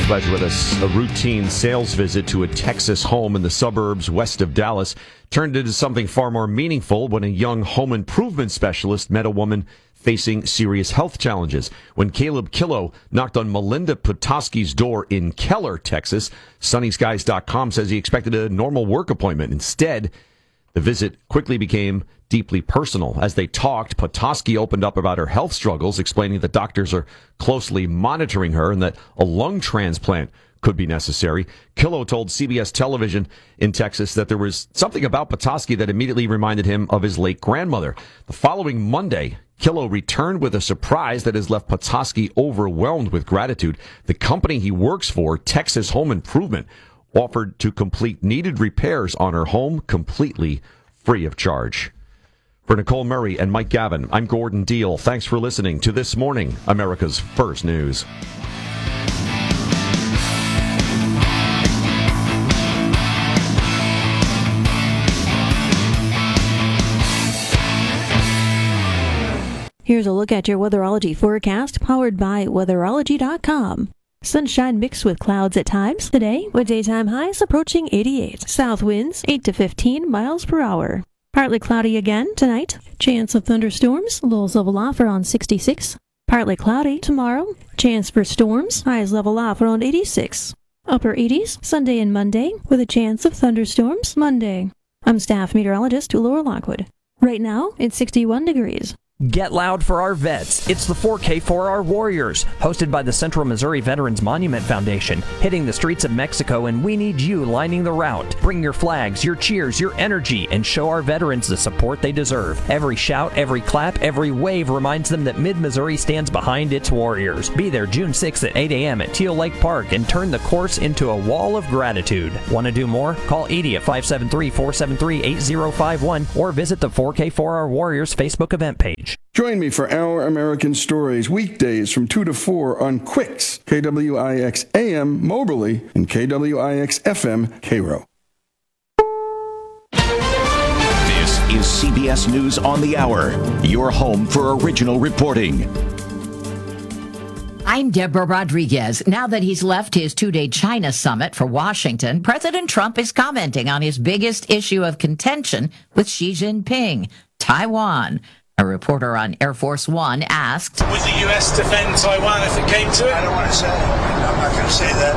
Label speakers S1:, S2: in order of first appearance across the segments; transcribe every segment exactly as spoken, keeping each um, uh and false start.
S1: Glad with us. A routine sales visit to a Texas home in the suburbs west of Dallas turned into something far more meaningful when a young home improvement specialist met a woman facing serious health challenges. When Caleb Killow knocked on Melinda Petoskey's door in Keller, Texas, sunny skies dot com says he expected a normal work appointment. Instead, the visit quickly became deeply personal. As they talked, Petoskey opened up about her health struggles, explaining that doctors are closely monitoring her and that a lung transplant could be necessary. Killow told C B S television in Texas that there was something about Petoskey that immediately reminded him of his late grandmother. The following Monday, Killow returned with a surprise that has left Petoskey overwhelmed with gratitude. The company he works for, Texas Home Improvement, offered to complete needed repairs on her home completely free of charge. For Nicole Murray and Mike Gavin, I'm Gordon Deal. Thanks for listening to This Morning, America's First News.
S2: Here's a look at your weatherology forecast, powered by weatherology dot com. Sunshine mixed with clouds at times today, with daytime highs approaching eighty-eight. South winds eight to fifteen miles per hour. Partly cloudy again tonight. Chance of thunderstorms. Lows level off around sixty-six. Partly cloudy tomorrow. Chance for storms. Highs level off around eighty-six. Upper eighties Sunday and Monday, with a chance of thunderstorms Monday. I'm staff meteorologist Laura Lockwood. Right now, it's sixty-one degrees.
S3: Get loud for our vets. It's the four K for our warriors, hosted by the Central Missouri Veterans Monument Foundation, hitting the streets of Mexico, and we need you lining the route. Bring your flags, your cheers, your energy, and show our veterans the support they deserve. Every shout, every clap, every wave reminds them that Mid-Missouri stands behind its warriors. Be there June sixth at eight a.m. at Teal Lake Park and turn the course into a wall of gratitude. Want to do more? Call eighty at five seven three, four seven three, eight zero five one or visit the four K for our warriors Facebook event page.
S4: Join me for Our American Stories weekdays from two to four on Quicks, K W I X A M Moberly, and K W I X F M Cairo.
S5: This is C B S News on the Hour, your home for original reporting.
S6: I'm Deborah Rodriguez. Now that he's left his two-day China summit for Washington, President Trump is commenting on his biggest issue of contention with Xi Jinping, Taiwan. A reporter on Air Force One asked,
S7: would the U S defend Taiwan if it came to it?
S8: I don't want to say. I'm not going to say that.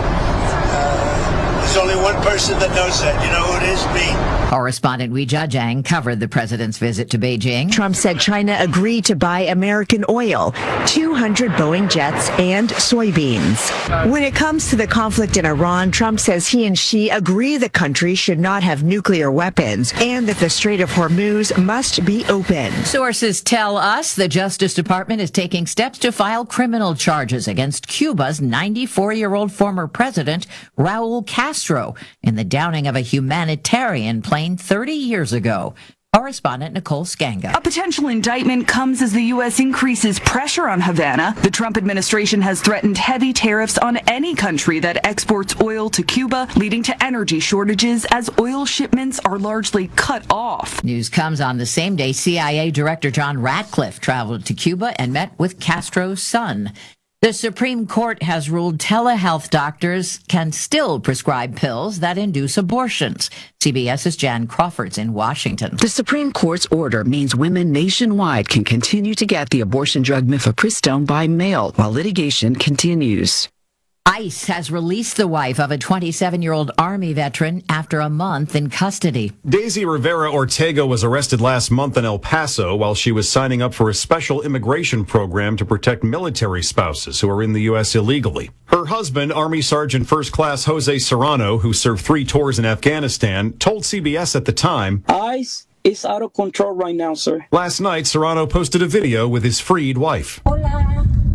S8: Uh, there's only one person that knows that. You know who it is? Me.
S6: Correspondent Wei Jiajing covered the president's visit to Beijing.
S9: Trump said China agreed to buy American oil, two hundred Boeing jets, and soybeans. When it comes to the conflict in Iran, Trump says he and Xi agree the country should not have nuclear weapons and that the Strait of Hormuz must be open.
S6: Sources tell us the Justice Department is taking steps to file criminal charges against Cuba's ninety-four-year-old former president, Raul Castro, in the downing of a humanitarian plane thirty years ago. Correspondent Nicole Skanga.
S10: A potential indictment comes as the U S increases pressure on Havana. The Trump administration has threatened heavy tariffs on any country that exports oil to Cuba, leading to energy shortages as oil shipments are largely cut off.
S6: News comes on the same day C I A Director John Ratcliffe traveled to Cuba and met with Castro's son. The Supreme Court has ruled telehealth doctors can still prescribe pills that induce abortions. CBS's Jan Crawford's in Washington.
S11: The Supreme Court's order means women nationwide can continue to get the abortion drug mifepristone by mail while litigation continues.
S6: ICE has released the wife of a twenty-seven-year-old Army veteran after a month in custody.
S12: Daisy Rivera Ortega was arrested last month in El Paso while she was signing up for a special immigration program to protect military spouses who are in the U S illegally. Her husband, Army Sergeant First Class Jose Serrano, who served three tours in Afghanistan, told C B S at the time,
S13: ICE is out of control right now, sir.
S12: Last night, Serrano posted a video with his freed wife.
S13: Hola.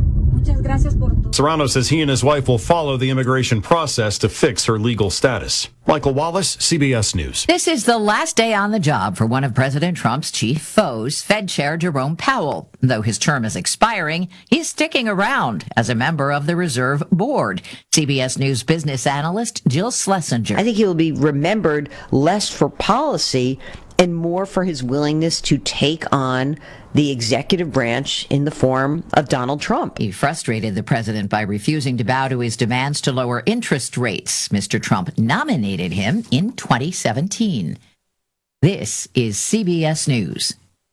S12: Serrano says he and his wife will follow the immigration process to fix her legal status. Michael Wallace, C B S News.
S6: This is the last day on the job for one of President Trump's chief foes, Fed Chair Jerome Powell. Though his term is expiring, he's sticking around as a member of the Reserve Board. C B S News business analyst Jill Schlesinger.
S14: I think he will be remembered less for policy and more for his willingness to take on the executive branch in the form of Donald Trump.
S6: He frustrated the president by refusing to bow to his demands to lower interest rates. Mister Trump nominated him in twenty seventeen. This is C B S News.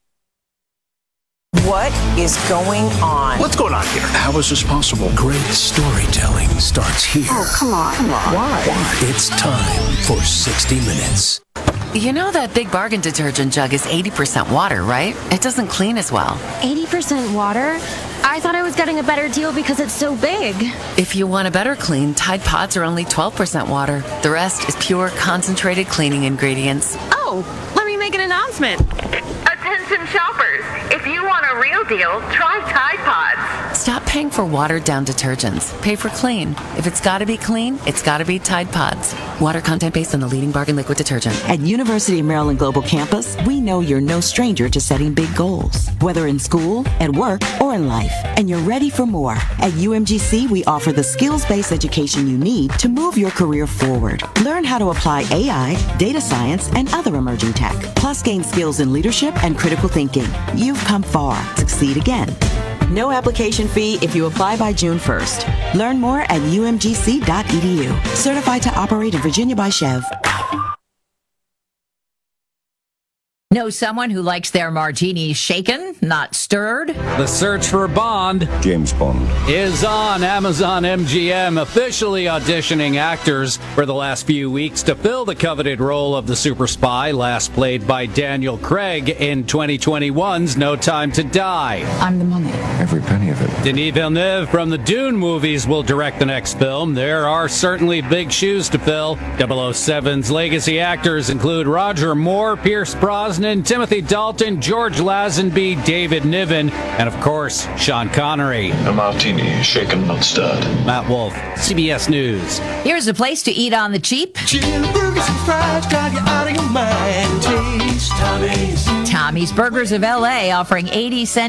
S15: What is going on?
S16: What's going on here? How is this possible?
S17: Great storytelling starts here.
S15: Oh, come on. Come on.
S17: Why? Why? It's time for sixty minutes.
S18: You know that Big Bargain detergent jug is eighty percent water, right? It doesn't clean as well.
S19: eighty percent water? I thought I was getting a better deal because it's so big.
S18: If you want a better clean, Tide Pods are only twelve percent water. The rest is pure, concentrated cleaning ingredients.
S19: Oh, let me make an announcement. Attention shoppers, if you want a real deal, try Tide Pods.
S18: Stop paying for watered-down detergents. Pay for clean. If it's got to be clean, it's got to be Tide Pods. Water content based on the leading bargain liquid detergent.
S20: At University of Maryland Global Campus, we know you're no stranger to setting big goals, whether in school, at work, or in life, and you're ready for more. At U M G C, we offer the skills-based education you need to move your career forward. Learn how to apply A I, data science, and other emerging tech, plus gain skills in leadership and critical thinking. You've come far. Succeed again. No application fee if you apply by June first. Learn more at U M G C dot E D U. Certified to operate in Virginia by Chev.
S6: Know someone who likes their martinis shaken, not stirred?
S21: The search for Bond,
S22: James Bond,
S21: is on Amazon M G M, officially auditioning actors for the last few weeks to fill the coveted role of the super spy, last played by Daniel Craig in twenty twenty-one's No Time to Die.
S22: I'm the money. Every penny of it.
S21: Denis Villeneuve from the Dune movies will direct the next film. There are certainly big shoes to fill. double oh seven's legacy actors include Roger Moore, Pierce Brosnan, Timothy Dalton, George Lazenby, David Niven, and of course, Sean Connery.
S22: A martini, shaken, not stirred.
S21: Matt Wolf, C B S News.
S6: Here's a place to eat on the cheap.
S17: Burgers and fries drive you out of your mind. Taste Tommy's.
S6: Tommy's Burgers of L A offering eighty cents